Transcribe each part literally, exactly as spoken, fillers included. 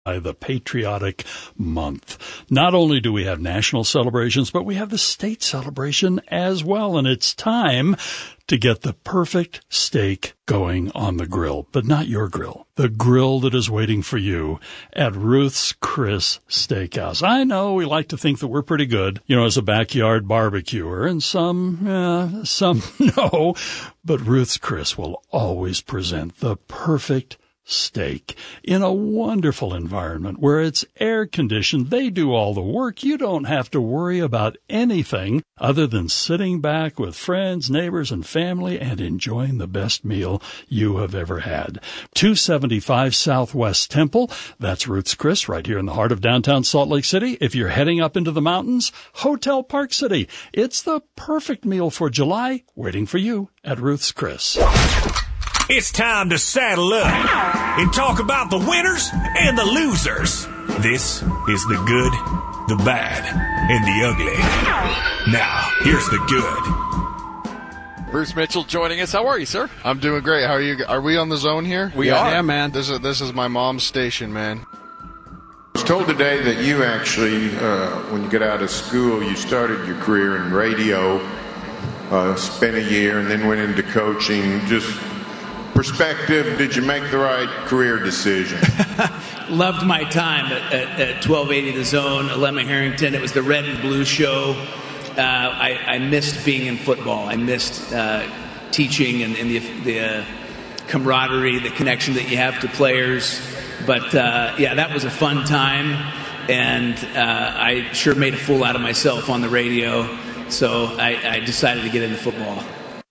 the Patriotic Month. Not only do we have national celebrations, but we have the state celebration as well, and it's time to get the perfect steak going on the grill, but not your grill, the grill that is waiting for you at Ruth's Chris Steakhouse. I know we like to think that we're pretty good, you know, as a backyard barbecuer, and some, uh, some no, but Ruth's Chris will always present the perfect steak in a wonderful environment where it's air conditioned. They do all the work. You don't have to worry about anything other than sitting back with friends, neighbors, and family and enjoying the best meal you have ever had. two seventy-five Southwest Temple. That's Ruth's Chris right here in the heart of downtown Salt Lake City. If you're heading up into the mountains, Hotel Park City. It's the perfect meal for July waiting for you at Ruth's Chris. It's time to saddle up and talk about the winners and the losers. This is the good, the bad, and the ugly. Now, here's the good. Bruce Mitchell joining us. How are you, sir? I'm doing great. How are you? Are we on the zone here? We yeah, are. Yeah, man. This is this is my mom's station, man. I was told today that you actually, uh, when you got out of school, you started your career in radio, uh, spent a year, and then went into coaching. Just perspective, did you make the right career decision? Loved my time at, at, at twelve eighty The Zone, Lemma Harrington. It was the Red and Blue show. Uh, I, I missed being in football. I missed uh, teaching and, and the, the uh, camaraderie, the connection that you have to players. But, uh, yeah, that was a fun time. And uh, I sure made a fool out of myself on the radio. So I, I decided to get into football.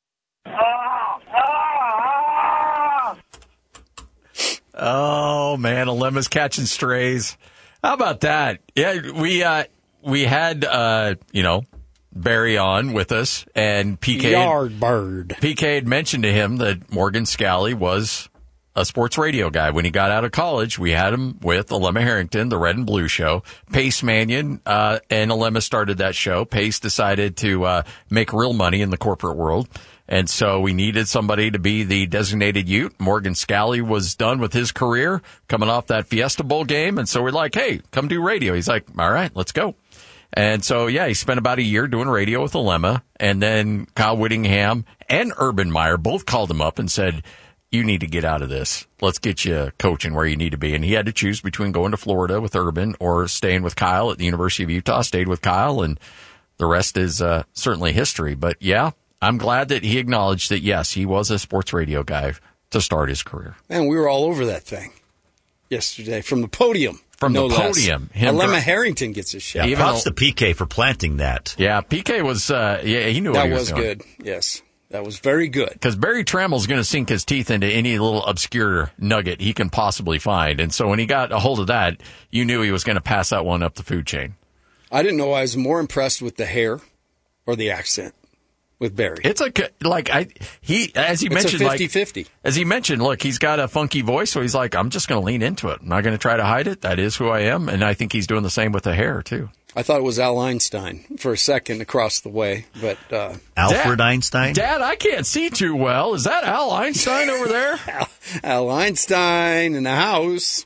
Oh, man, Lemma's catching strays. How about that? Yeah, we uh, we had, uh, you know, Barry on with us, and P K Yardbird. P K had mentioned to him that Morgan Scally was a sports radio guy. When he got out of college, we had him with Lemma Harrington, the Red and Blue show. Pace Mannion uh, and Lemma started that show. Pace decided to uh, make real money in the corporate world. And so we needed somebody to be the designated Ute. Morgan Scally was done with his career coming off that Fiesta Bowl game. And so we're like, hey, come do radio. He's like, all right, let's go. And so, yeah, he spent about a year doing radio with Lemma. And then Kyle Whittingham and Urban Meyer both called him up and said, you need to get out of this. Let's get you coaching where you need to be. And he had to choose between going to Florida with Urban or staying with Kyle at the University of Utah. Stayed with Kyle, and the rest is uh, certainly history. But, yeah. I'm glad that he acknowledged that, yes, he was a sports radio guy to start his career. Man, we were all over that thing yesterday from the podium. From no the podium. Him Lemma Harrington gets his shot. Yeah, props to P K for planting that. Yeah, P K was, uh, yeah, he knew that what he was, was doing. good. Yes, that was very good. Because Barry Trammell's going to sink his teeth into any little obscure nugget he can possibly find. And so when he got a hold of that, you knew he was going to pass that one up the food chain. I didn't know I was more impressed with the hair or the accent. With Barry. It's a, like, I, he, as he it's mentioned, a fifty-fifty. like, as he mentioned, look, he's got a funky voice, so he's like, I'm just going to lean into it. I'm not going to try to hide it. That is who I am. And I think he's doing the same with the hair, too. I thought it was Al Einstein for a second across the way, but, uh. Alfred Dad, Einstein? Dad, I can't see too well. Is that Al Einstein over there? Al, Al Einstein in the house.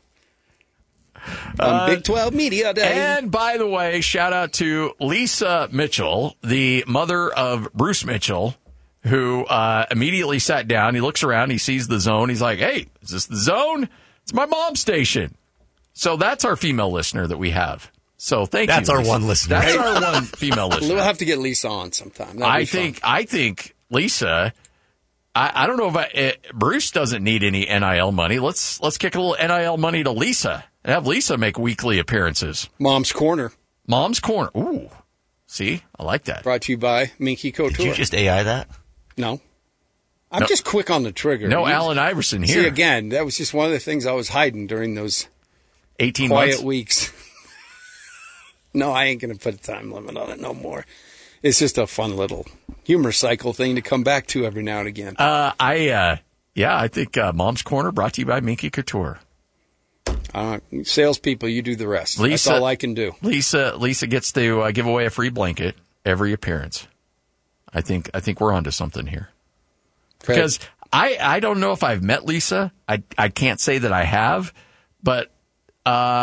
On Uh, Big twelve Media Day. And by the way, shout out to Lisa Mitchell, the mother of Bruce Mitchell, who uh, immediately sat down. He looks around. He sees the zone. He's like, hey, is this the zone? It's my mom's station. So that's our female listener that we have. So thank That's you. our Lisa. one listener. That's our one female listener. We'll have to get Lisa on sometime. That'd I be think, fun. I think Lisa, I, I don't know if I, uh, Bruce doesn't need any N I L money. Let's, let's kick a little N I L money to Lisa and have Lisa make weekly appearances. Mom's Corner. Mom's Corner. Ooh. See? I like that. Brought to you by Minky Couture. Did you just A I that? No. I'm No. just quick on the trigger. No You- Allen Iverson here. See, again, that was just one of the things I was hiding during those eighteen quiet months. weeks. No, I ain't going to put a time limit on it no more. It's just a fun little humor cycle thing to come back to every now and again. Uh, I, uh, yeah, I think uh, Mom's Corner brought to you by Minky Couture. Uh, salespeople, you do the rest. Lisa, That's all I can do. Lisa, Lisa gets to uh, give away a free blanket every appearance. I think, I think we're onto something here. Okay. Because I, I don't know if I've met Lisa. I, I can't say that I have, but Uh,